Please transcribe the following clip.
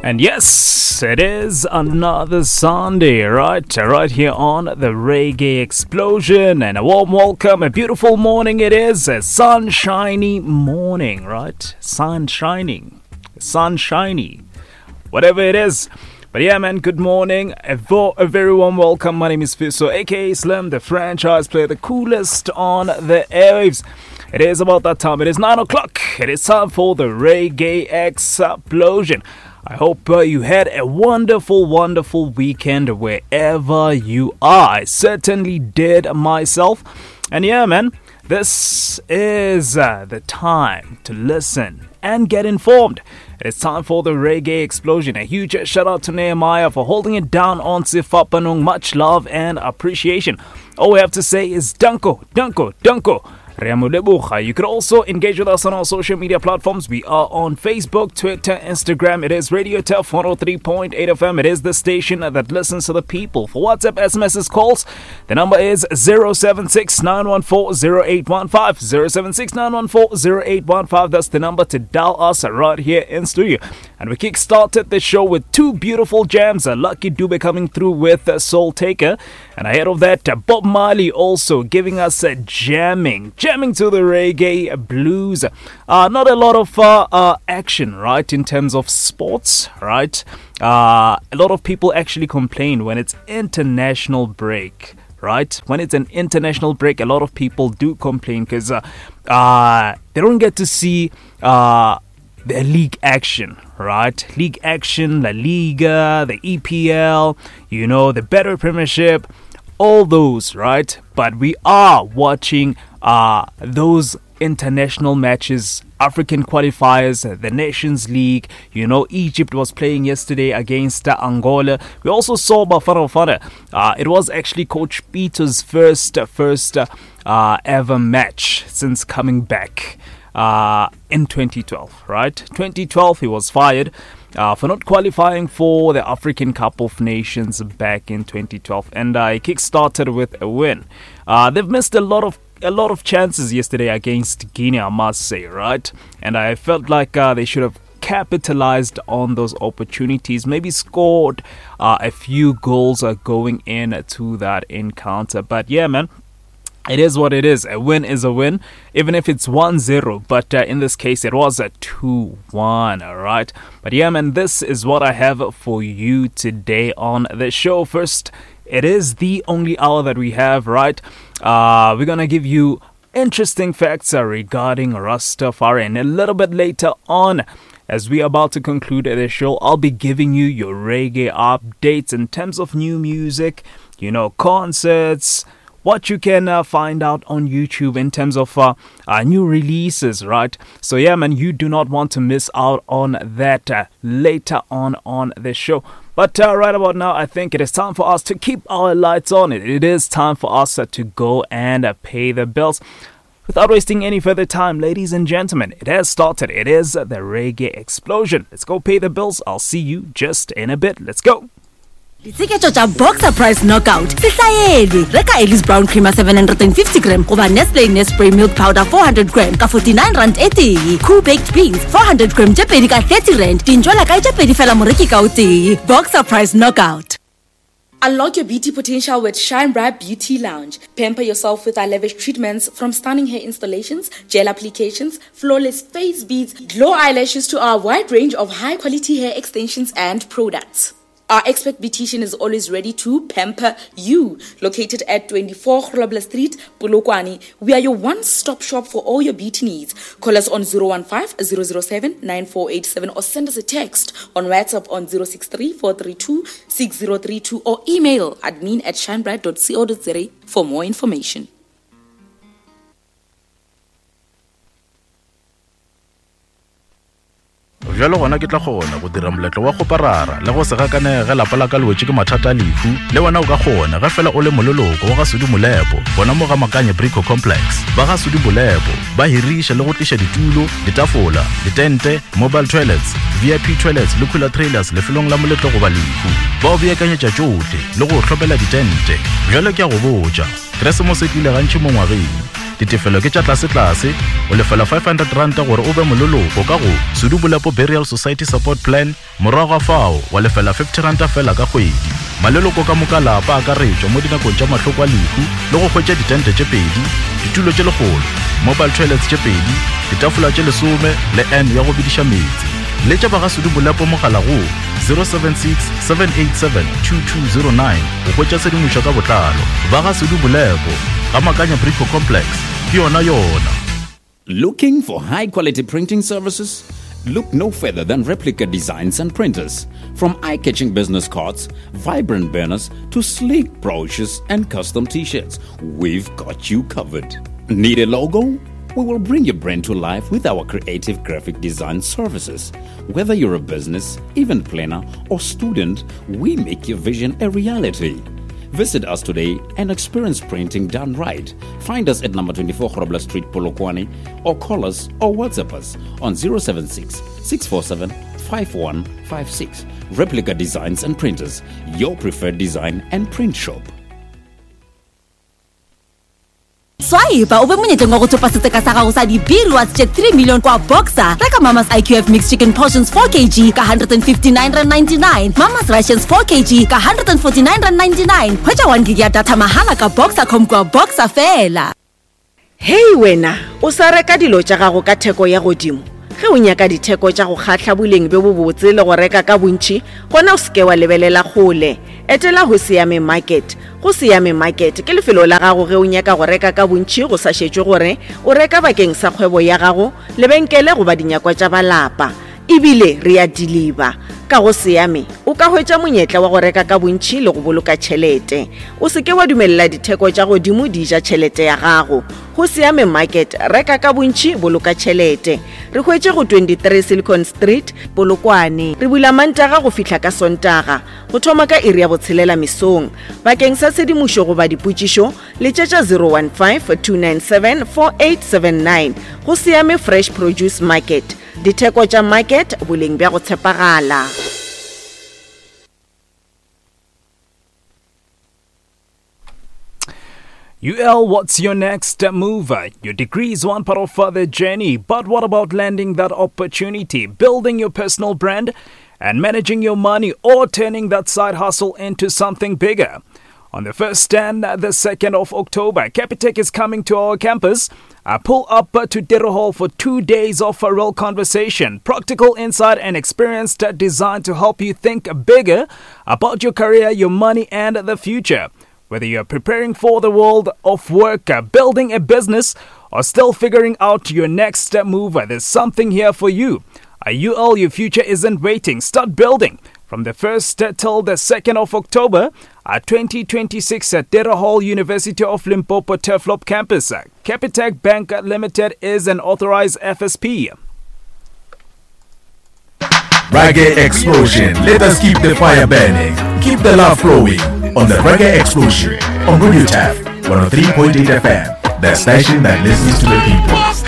And yes, it is another Sunday, right? Right here on the Reggae Explosion. And a warm welcome, a beautiful morning it is. A sunshiny morning, right? Sunshiny. Whatever it is. But yeah, man, good morning. A very warm welcome. My name is Fiso, aka Slim, the franchise player, the coolest on the airwaves. It is about that time. It is 9 o'clock. It is time for the Reggae Explosion. I hope you had a wonderful, wonderful weekend wherever you are. I certainly did myself. And yeah, man, this is the time to listen and get informed. It's time for the Reggae Explosion. A huge shout out to Nehemiah for holding it down on Sifapanung. Much love and appreciation. All we have to say is Danko. You can also engage with us on our social media platforms. We are on Facebook, Twitter, Instagram. It is Radio Tef 103.8 FM. It is the station that listens to the people. For WhatsApp, SMSs, calls, the number is 076-914-0815. 076-914-0815. That's the number to dial us right here in studio. And we kick-started the show with two beautiful jams. Lucky Dube coming through with Soul Taker. And ahead of that, Bob Marley also giving us a jamming to the reggae blues. Not a lot of action, right, in terms of sports, right? A lot of people actually complain when it's international break, right? When it's an international break, a lot of people do complain because they don't get to see the league action, right? League action, La Liga, the EPL, the Better Premiership, all those, right? But we are watching those international matches, African qualifiers, the Nations League. Egypt was playing yesterday against Angola. We also saw Bafana Bafana. It was actually Coach Peter's first ever match since coming back in 2012, right? 2012, he was fired for not qualifying for the African Cup of Nations back in 2012, and he kick-started with a win. They've missed a lot of chances yesterday against Guinea, I must say, right? And I felt like they should have capitalized on those opportunities, maybe scored a few goals going into that encounter. But yeah, man, it is what it is. A win is a win, even if it's 1-0. But in this case, it was a 2-1, all right? But yeah, man, this is what I have for you today on the show. First, it is the only hour that we have, right? We're going to give you interesting facts regarding Rastafari. And a little bit later on, as we are about to conclude the show, I'll be giving you your reggae updates in terms of new music, concerts, what you can find out on YouTube in terms of new releases, right? So yeah, man, you do not want to miss out on that later on the show. But right about now, I think it is time for us to keep our lights on. It is time for us to go and pay the bills. Without wasting any further time, ladies and gentlemen, it has started. It is the Reggae Explosion. Let's go pay the bills. I'll see you just in a bit. Let's go. Itiketo cha Boxer Price Knockout. Sisayeli. Reka Ellis Brown Creamer 750 gram. Kuba Nestle Milk Powder 400 gram. Ka 49 rand 80. Cool Baked Beans 400 gram. Japedi ka 30 rand. Tinjola ka japedi fela moreki ka uti. Boxer Price Knockout. Unlock your beauty potential with Shine Bright Beauty Lounge. Pamper yourself with our lavish treatments, from stunning hair installations, gel applications, flawless face beads, glow eyelashes to our wide range of high-quality hair extensions and products. Our expert beautician is always ready to pamper you. Located at 24 Grobler Street, Polokwane, we are your one-stop shop for all your beauty needs. Call us on 015-007-9487 or send us a text on WhatsApp on 063-432-6032 or email admin@shinebright.co.za for more information. Jalo gona ke tla gona go dira moletlo wa go parara le go se gakane ge lapa la ka lwetse ke mathata a lefu le wena o ka gona ge fela o le mololoko wa ga Sudi Molepo bona mo ga Makanye Brico Complex ba ga Sudi Molepo ba hirisha le go tlisha ditulo, ditafola, ditente, mobile toilets, VIP toilets le cooler trailers le felong la moletlo go ba lefu ba o beakanyetša tšohle le go hlopela ditente. Jalo ke a go botša Christmas e tlile gantši mo ngwageng ditefelo ke tša tlase o lefela 500 ranta gore o be mololoko ka go Sudubulapo Burial Society Support Plan. Morago ga fao wa lefela 50 ranta fela ka kgwedi. Maleloko ka moka lapa a ka retšwa mo dinakong tša mahloko a lehu le go hwetša ditente tše pedi, ditulo tše legolo, mobile toilets tše pedi, ditafola tše 10 le N ya go bediša metsi. Le tša ba ga Sudubulapo mogala go 076 787 2209 go hwetša sedimošo ka botlalo. Ba ga Sudubulapo ga Makanya Brico Complex ke yona. Looking for high-quality printing services? Look no further than Replica Designs and Printers. From eye-catching business cards, vibrant banners, to sleek brochures and custom t-shirts, we've got you covered. Need a logo? We will bring your brand to life with our creative graphic design services. Whether you're a business, event planner, or student, we make your vision a reality. Visit us today and experience printing done right. Find us at number 24 Grobler Street, Polokwane, or call us or WhatsApp us on 076 647 5156. Replica Designs and Printers, your preferred design and print shop. Swaiba ube monyeteng wa go thopa seteka sa gago sa di-beer rewards tše 3 million kwa Boxer. Reka Mama's IQF mixed chicken portions 4 kg ka 159.99, Mama's rations 4 kg ka 149.99. Hwetša 1 gig ya data mahala ka Boxer.com kwa Boxer fela. Hey wena, o sa reka dilo tša gago ka theko ya godimo. Ge o nyaka ditheko tša go kgatla boleng be bo botse le go reka ka bontši, gona o seke wa lebelela kgole. Etela go Siame Market. Go Siame Market ke lefelo la gago ge o nyaka go reka ka bontši go sa šetšwe gore o reka bakeng sa kgwebo ya gago, lebenkele goba dinyakwa tša balapa. Ebile re a deliver. Ka go Siame o ka hwetša monyetla wa go reka ka bontši le go boloka tšhelete. O seke wa dumelela ditheko tša godimo di ja tšhelete ya gago. Go Siame Market reka ka bontši boloka tšhelete. Re hwetše go 23 Silicon Street, Polokwane. Re bula Mantaga go fihla ka Sontaga. Go thoma ka iri ya botshelela mesong. Bakeng sa sedimošo goba dipotšišo letšetša 015 297 4879. Go Siame Fresh Produce Market. Ditheko tša market boleng bja go tshepagala. UL, what's your next move? Your degree is one part of the journey, but what about landing that opportunity, building your personal brand, and managing your money, or turning that side hustle into something bigger? On the 1st and the 2nd of October, Capitec is coming to our campus. Pull up to Dero Hall for 2 days of a real conversation, practical insight and experience designed to help you think bigger about your career, your money, and the future. Whether you're preparing for the world of work, building a business, or still figuring out your next move, there's something here for you. At UL, your future isn't waiting. Start building. From the 1st till the 2nd of October, 2026 at Dero Hall, University of Limpopo, Turflop Campus. Capitec Bank Limited is an authorized FSP. Reggae Explosion. Let us keep the fire burning. Keep the love flowing on the Reggae Explosion on Radio TAF 103.8 FM. The station that listens to the people.